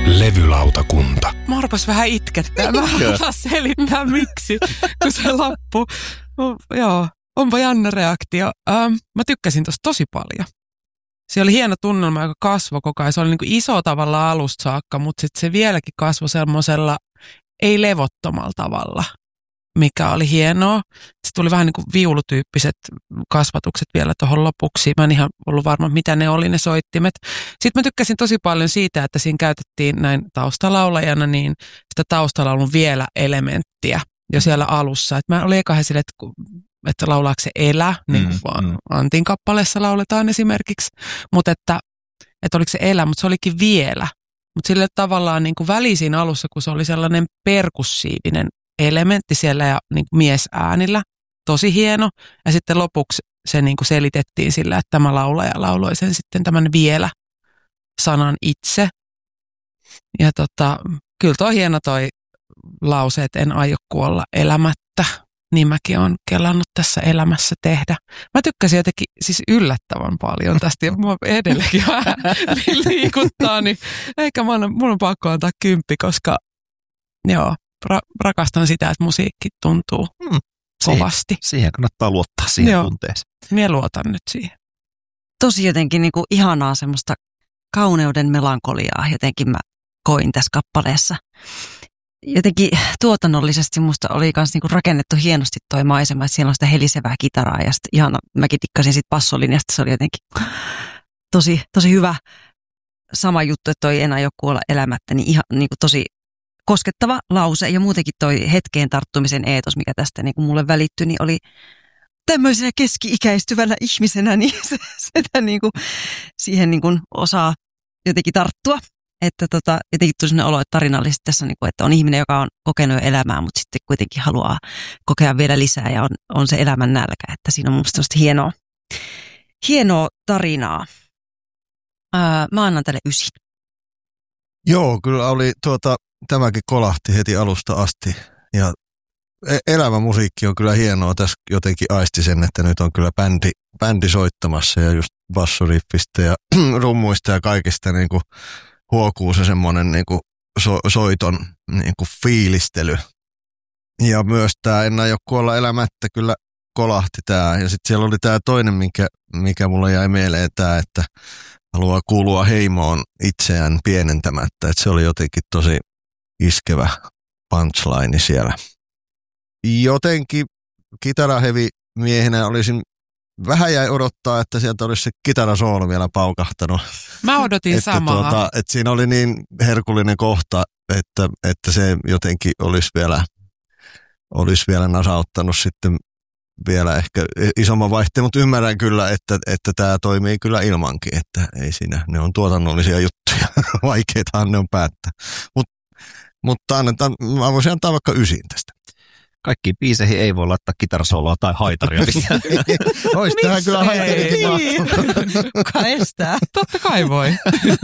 Levylautakunta. Mä arpas vähän itkettää. Mä en osaa selittää miksi, kun se loppu. Joo, onpa jännä reaktio. Mä tykkäsin tosta tosi paljon. Se oli hieno tunnelma, joka kasvoi koko ajan. Se oli niin kuin iso tavalla alusta saakka, mutta sitten se vieläkin kasvoi semmoisella ei levottomalla tavalla, mikä oli hienoa. Se tuli vähän niin kuin viulutyyppiset kasvatukset vielä tuohon lopuksi. Mä en ihan ollut varma, mitä ne oli ne soittimet. Sitten mä tykkäsin tosi paljon siitä, että siinä käytettiin näin taustalaulajana niin sitä taustalaulun vielä elementtiä jo siellä alussa. Et mä olin eka sille, että laulaako se elä, niin kuin vaan Antin kappaleessa lauletaan esimerkiksi. Mutta että oliko se elä, mutta se olikin vielä. Mutta sille tavallaan niin kuin välisin alussa, kun se oli sellainen perkussiivinen elementti siellä ja niin kuin miesäänillä, tosi hieno. Ja sitten lopuksi se niin kuin selitettiin sillä, että tämä laulaja lauloi sen sitten tämän vielä sanan itse. Ja kyllä toi hieno toi lause, että en aio kuolla elämättä. Niin mäkin olen kelannut tässä elämässä tehdä. Mä tykkäsin jotenkin siis yllättävän paljon tästä ja mua edelleenkin vähän liikuttaa, niin eikä mun on pakko antaa 10, koska joo, rakastan sitä, että musiikki tuntuu kovasti. Siihen kannattaa luottaa siihen tunteeseen. Minä luotan nyt siihen. Tosi jotenkin niin kuin ihanaa semmoista kauneuden melankoliaa jotenkin mä koin tässä kappaleessa. Jotenkin tuotannollisesti musta oli myös niinku rakennettu hienosti toi maisema, että siellä on sitä helisevää kitaraa ja sitten ihana, mäkin tikkasin sit bassolinjasta, se oli jotenkin tosi hyvä. Sama juttu, että toi en aio kuolla elämättä, niin ihan niinku tosi koskettava lause ja muutenkin toi hetkeen tarttumisen eetos, mikä tästä niinku mulle välittyi, niin oli tämmöisenä keski-ikäistyvänä ihmisenä, niin sitä niinku, siihen niinku osaa jotenkin tarttua. Että jotenkin tuli sellainen olo, että tarinallisesti tässä, että on ihminen, joka on kokenut jo elämää, mutta sitten kuitenkin haluaa kokea vielä lisää ja on se elämän nälkä. Että siinä on musta hienoa tarinaa. Mä annan tälle 9. Joo, kyllä oli tämäkin kolahti heti alusta asti. Ja elämämusiikki on kyllä hienoa. Tässä jotenkin aisti sen, että nyt on kyllä bändi soittamassa ja just bassoriffistä ja rummuista ja kaikista niin kuin huokuu se semmoinen niinku soiton niinku fiilistely. Ja myös tämä En aio kuolla elämättä kyllä kolahti tämä. Ja sitten siellä oli tämä toinen, mikä mulle jäi mieleen, tämä, että haluaa kuulua heimoon itseään pienentämättä. Että se oli jotenkin tosi iskevä punchline siellä. Jotenkin kitarahevi miehenä olisin vähän jäi odottaa, että sieltä olisi se kitarasoolo vielä paukahtanut. Mä odotin samaa. Että siinä oli niin herkullinen kohta, että se jotenkin olisi vielä nasauttanut sitten vielä ehkä isomman vaihteen, mutta ymmärrän kyllä, että tämä toimii kyllä ilmankin, että ei siinä, ne on tuotannollisia juttuja, vaikeitahan ne on päättää. Mutta mä voisin antaa vaikka 9 tästä. Kaikkiin biiseihin ei voi laittaa kitarasooloa tai haitaria. Ois tähän kyllä haitarikin mahtunut. Kuka estää? Totta kai voi.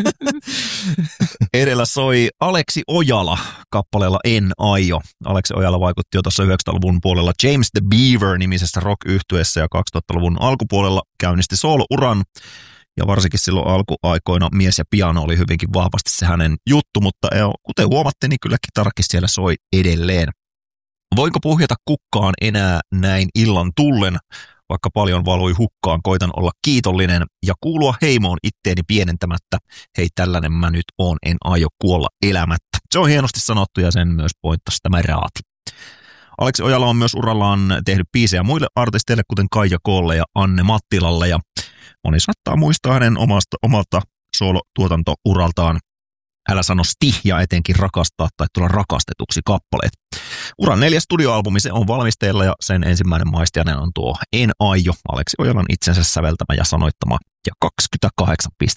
Edellä soi Aleksi Ojala kappaleella En aio. Aleksi Ojala vaikutti jo tuossa 90-luvun puolella James the Beaver-nimisessä rock-yhtyeessä ja 2000-luvun alkupuolella käynnisti soolouran. Ja varsinkin silloin alkuaikoina mies ja piano oli hyvinkin vahvasti se hänen juttu, mutta kuten huomattiin, niin kyllä kitarakin siellä soi edelleen. Voinko puhjata kukkaan enää näin illan tullen, vaikka paljon valui hukkaan, koitan olla kiitollinen ja kuulua heimoon itteeni pienentämättä. Hei, tällainen mä nyt oon, en aio kuolla elämättä. Se on hienosti sanottu ja sen myös pointtasi tämä raati. Aleksi Ojala on myös urallaan tehnyt biisejä muille artisteille, kuten Kaija Koolle ja Anne Mattilalle, ja moni saattaa muistaa hänen omalta soolotuotantouraltaan Älä sano sti ja etenkin rakastaa tai tulla rakastetuksi kappaleet. Uran 4. studioalbumi, se on valmisteilla ja sen ensimmäinen maistiainen on tuo En aio, Aleksi Ojalan itsensä säveltämä ja sanoittama ja 28 pistettä